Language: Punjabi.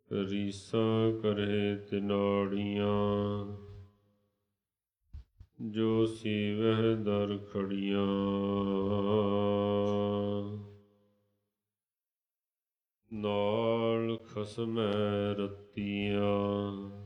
ਰੀਸਾਂ ਕਰੇ ਤਿਨਾੜੀਆਂ, ਜੋ ਸੀਵਹਿ ਦਰ ਖੜੀਆਂ। ਨਾਲ ਖਸਮੈ ਰਤੀਆਂ,